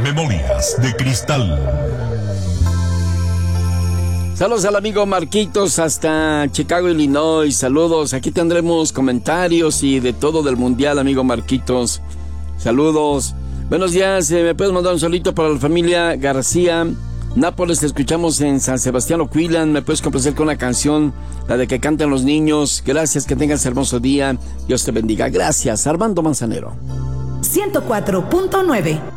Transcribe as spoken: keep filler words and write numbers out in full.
Memorias de Cristal. Saludos al amigo Marquitos hasta Chicago, Illinois. Saludos, aquí tendremos comentarios y de todo del mundial, amigo Marquitos. Saludos. Buenos días, eh, me puedes mandar un saludito para la familia García Nápoles, te escuchamos en San Sebastián Oquilan. Me puedes complacer con una canción, la de que cantan los niños. Gracias, que tengas hermoso día. Dios te bendiga. Gracias, Armando Manzanero. ciento cuatro punto nueve